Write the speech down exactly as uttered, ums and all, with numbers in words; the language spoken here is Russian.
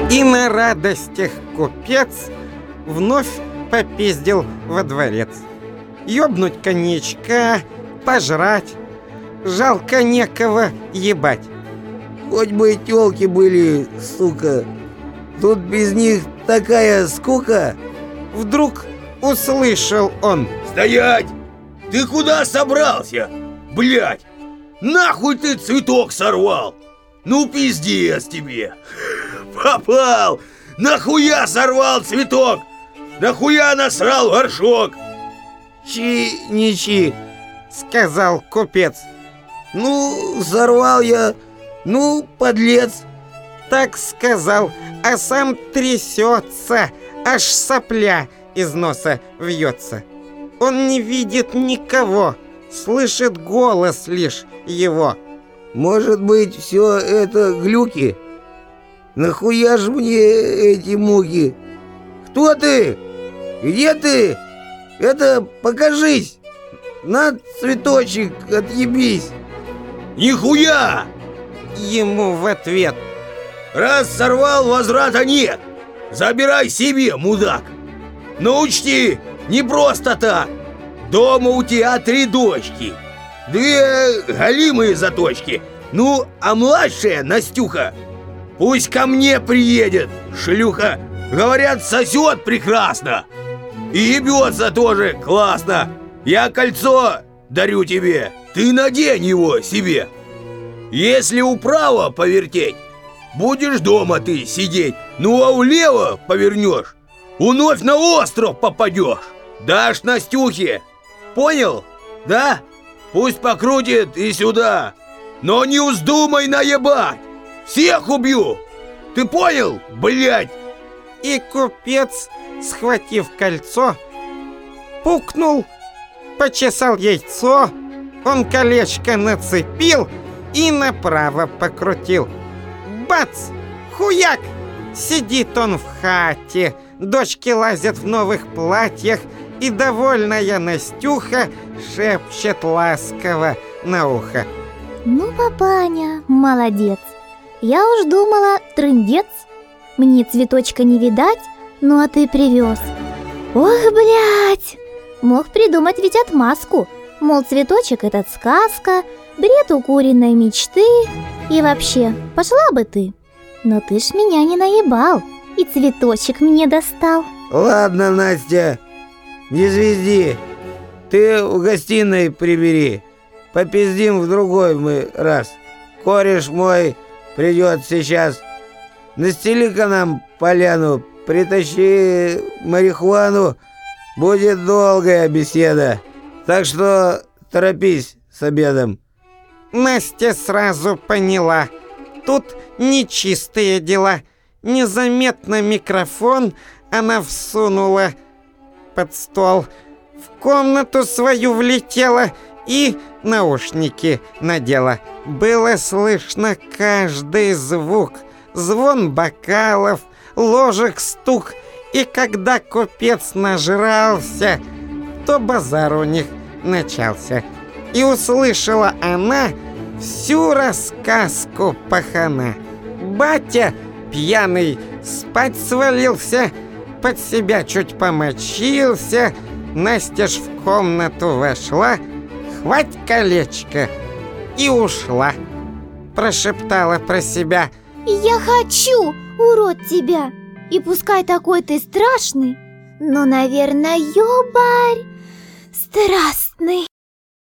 И на радостях купец вновь попиздил во дворец. Ёбнуть коньячка, пожрать, жалко некого ебать. Хоть бы тёлки были, сука, тут без них такая скука. Вдруг услышал он: «Стоять! Ты куда собрался? Блядь! Нахуй ты цветок сорвал? Ну пиздец тебе! Попал! Нахуя сорвал цветок? Нахуя насрал горшок?» «Чи не чи», — сказал купец. «Ну, сорвал я, ну, подлец». Так сказал, а сам трясется, аж сопля из носа вьется. Он не видит никого, слышит голос лишь его. «Может быть, все это глюки? Нахуя ж мне эти муки? Кто ты? Где ты? Это покажись! На, цветочек, отъебись!» «Нихуя!» Ему в ответ: «Раз сорвал, возврата нет! Забирай себе, мудак! Но учти, не просто так! Дома у тебя три дочки, две голимые заточки, ну, а младшая, Настюха, пусть ко мне приедет, шлюха! Говорят, сосет прекрасно! И ебется тоже классно! Я кольцо дарю тебе, ты надень его себе! Если управо повертеть, будешь дома ты сидеть, ну а улево повернешь, вновь на остров попадешь. Дашь Настюхе, понял? Да? Пусть покрутит и сюда, но не вздумай наебать, всех убью. Ты понял, блядь?» И купец, схватив кольцо, пукнул, почесал яйцо, он колечко нацепил и направо покрутил. Бац! Хуяк! Сидит он в хате, дочки лазят в новых платьях, и довольная Настюха шепчет ласково на ухо: «Ну, папаня, молодец. Я уж думала, трындец. Мне цветочка не видать, ну а ты привез. Ох, блядь! Мог придумать ведь отмазку. Мол, цветочек этот сказка, бред укуренной мечты. И вообще, пошла бы ты. Но ты ж меня не наебал, и цветочек мне достал». «Ладно, Настя, не звезди. Ты в гостиной прибери. Попиздим в другой мы раз. Кореш мой придет сейчас. Настели-ка нам поляну, притащи марихуану. Будет долгая беседа. Так что торопись с обедом». Настя сразу поняла: тут нечистые дела. Незаметно микрофон она всунула под стол, в комнату свою влетела и наушники надела. Было слышно каждый звук, звон бокалов, ложек стук. И когда купец нажрался, то базар у них начался. И услышала она всю рассказку пахана. Батя пьяный спать свалился, под себя чуть помочился. Настя ж в комнату вошла, хвать колечко и ушла. Прошептала про себя: «Я хочу, урод, тебя. И пускай такой ты страшный, но, наверное, ёбарь страстный».